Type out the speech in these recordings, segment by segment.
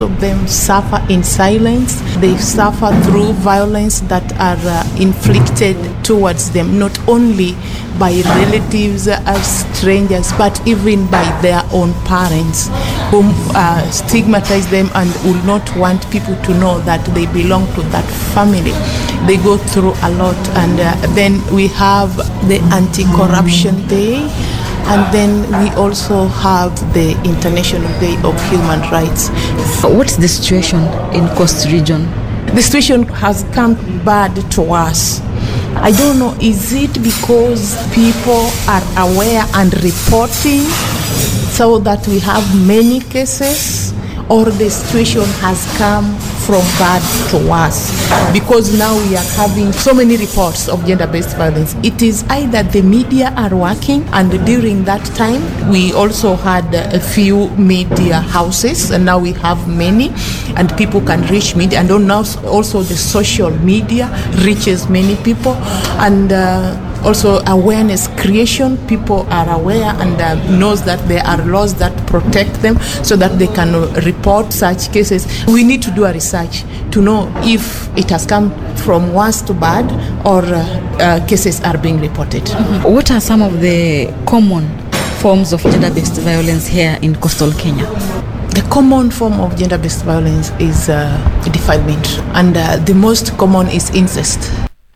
of them suffer in silence. They suffer through violence that are inflicted towards them, not only by relatives, strangers, but even by their own parents, who stigmatize them and will not want people to know that they belong to that family. They go through a lot. And then we have the Anti-Corruption Day. And then we also have the International Day of Human Rights. What's the situation in Coast region? The situation has come bad to us. I don't know, is it because people are aware and reporting so that we have many cases, or the situation has come from bad to us because now we are having so many reports of gender-based violence? It is either the media are working, and during that time we also had a few media houses, and now we have many, and people can reach media, and now also the social media reaches many people, and also awareness creation. People are aware and knows that there are laws that protect them so that they can report such cases. We need to do a research to know if it has come from worse to bad, or cases are being reported. What are some of the common forms of gender-based violence here in coastal Kenya? The common form of gender-based violence is defilement, and the most common is incest.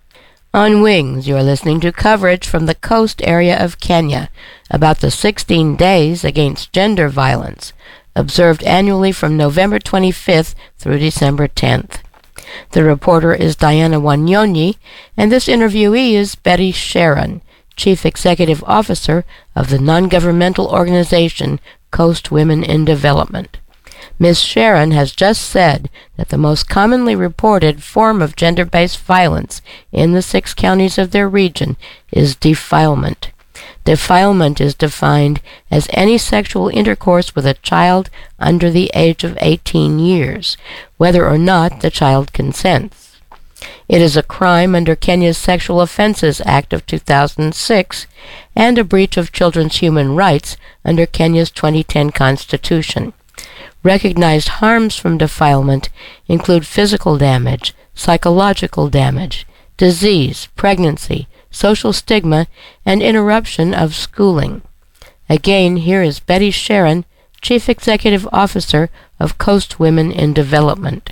On Wings, you are listening to coverage from the coast area of Kenya about the 16 days against gender violence, observed annually from November 25th through December 10th. The reporter is Diana Wanyonyi, and this interviewee is Betty Sharon, Chief Executive Officer of the non-governmental organization Coast Women in Development. Ms. Sharon has just said that the most commonly reported form of gender-based violence in the 6 counties of their region is defilement. Defilement is defined as any sexual intercourse with a child under the age of 18 years, whether or not the child consents. It is a crime under Kenya's Sexual Offences Act of 2006 and a breach of children's human rights under Kenya's 2010 Constitution. Recognized harms from defilement include physical damage, psychological damage, disease, pregnancy, social stigma, and interruption of schooling. Again, here is Betty Sharon, Chief Executive Officer of Coast Women in Development.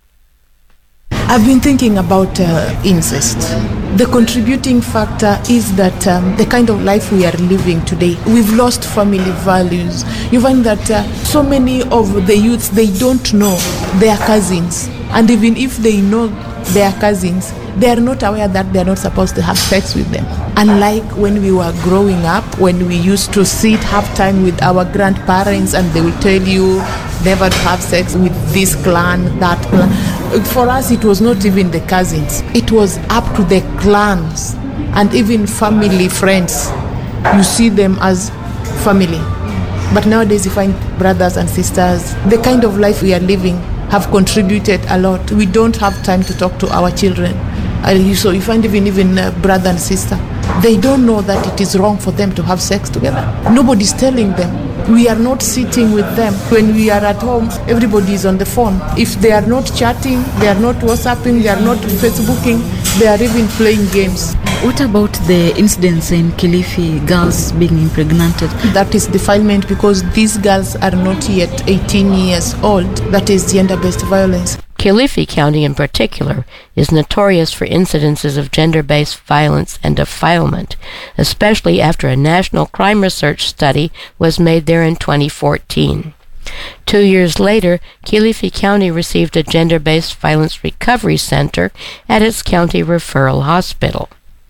I've been thinking about incest. The contributing factor is that the kind of life we are living today, we've lost family values. You find that so many of the youths, they don't know their cousins. And even if they know their cousins, they are not aware that they are not supposed to have sex with them. Unlike when we were growing up, when we used to sit, have time with our grandparents, and they will tell you never to have sex with this clan, that clan. For us, it was not even the cousins. It was up to the clans and even family, friends. You see them as family. But nowadays, you find brothers and sisters. The kind of life we are living have contributed a lot. We don't have time to talk to our children. So you find even brother and sister, they don't know that it is wrong for them to have sex together. Nobody's telling them. We are not sitting with them. When we are at home, everybody is on the phone. If they are not chatting, they are not WhatsApping, they are not Facebooking, they are even playing games. What about the incidents in Kilifi, girls being impregnated? That is defilement because these girls are not yet 18 years old. That is gender-based violence. Kilifi County in particular is notorious for incidences of gender-based violence and defilement, especially after a national crime research study was made there in 2014. 2 years later, Kilifi County received a gender-based violence recovery center at its county referral hospital.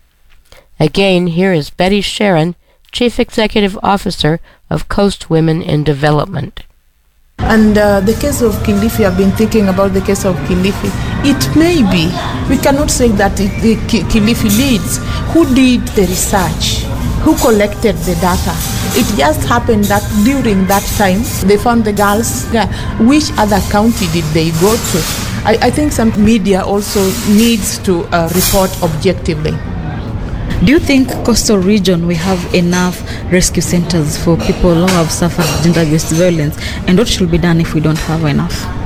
Again, here is Betty Sharon, Chief Executive Officer of Coast Women in Development. And the case of Kilifi, I've been thinking about the case of Kilifi. It may be, we cannot say that Kilifi leads. Who did the research? Who collected the data? It just happened that during that time, they found the girls. Which other county did they go to? I think some media also needs to report objectively. Do you think coastal region we have enough rescue centers for people who have suffered gender-based violence, and what should be done if we don't have enough?